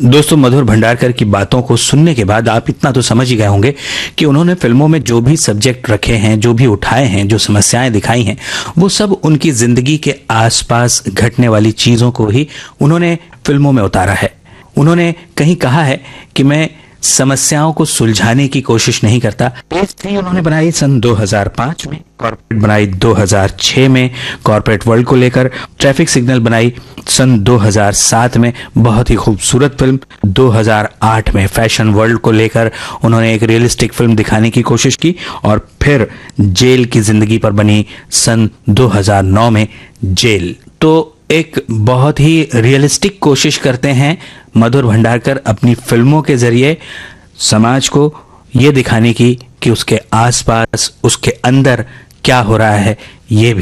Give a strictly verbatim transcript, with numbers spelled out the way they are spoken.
दोस्तों, मधुर भंडारकर की बातों को सुनने के बाद आप इतना तो समझ ही गए होंगे कि उन्होंने फिल्मों में जो भी सब्जेक्ट रखे हैं, जो भी उठाए हैं, जो समस्याएं दिखाई हैं, वो सब उनकी जिंदगी के आसपास घटने वाली चीजों को ही उन्होंने फिल्मों में उतारा है। उन्होंने कहीं कहा है कि मैं समस्याओं को सुलझाने की कोशिश नहीं करता। पेज थ्री उन्होंने बनाई सन दो हज़ार पाँच में, कॉर्पोरेट बनाई दो हज़ार छह में कॉर्पोरेट वर्ल्ड को लेकर, ट्रैफिक सिग्नल बनाई सन दो हज़ार सात में, बहुत ही खूबसूरत फिल्म। दो हज़ार आठ में फैशन वर्ल्ड को लेकर उन्होंने एक रियलिस्टिक फिल्म दिखाने की कोशिश की, और फिर जेल की जिंदगी पर बनी सन दो हज़ार नौ में जेल। तो एक बहुत ही रियलिस्टिक कोशिश करते हैं मधुर भंडारकर अपनी फिल्मों के जरिए समाज को ये दिखाने की कि उसके आसपास, उसके अंदर क्या हो रहा है, ये भी